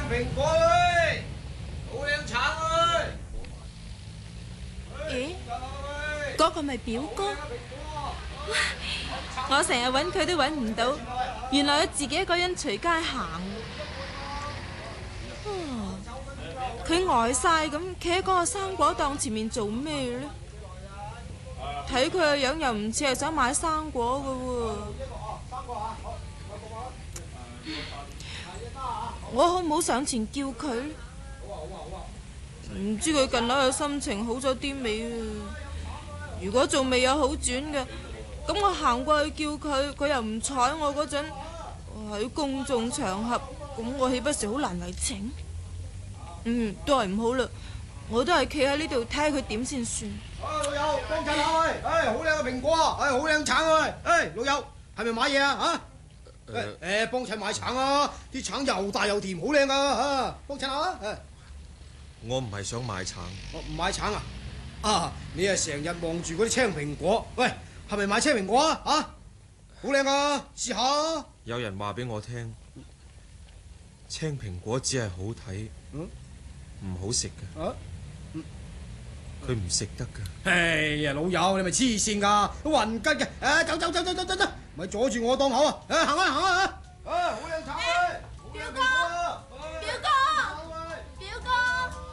蘋果去，好靚橙去。 咦？嗰個咪表哥？我成日揾佢都揾唔到，原來佢自己一個人隨街行。佢呆晒咁企喺嗰個生果檔前面做咩呢？睇佢個樣又唔似係想買生果㗎喎。我好唔好上前叫佢？唔知佢近來嘅心情好咗啲未啊？如果仲未有好轉嘅，咁我行過去叫佢，佢又唔睬我嗰陣，喺公眾場合，咁我豈不是好難為情？都係唔好啦，我都係企喺呢度睇下佢點先算。 老友，幫襯下去，好靚嘅蘋果，好靚橙去，老友係咪買嘢啊？幫襯買橙啊！啲橙又大又甜，好靚噶，幫襯下啊！ 我唔係想買橙。 唔買橙啊？你係成日望住嗰啲青蘋果，喂，係咪買青蘋果啊？好靚啊，試下。 有人話俾我聽，青蘋果只係好睇，唔好食嘅。佢唔食得噶。 哎呀，老友，你咪黐線噶，都暈吉嘅。走，咪阻住我檔口啊！行啊！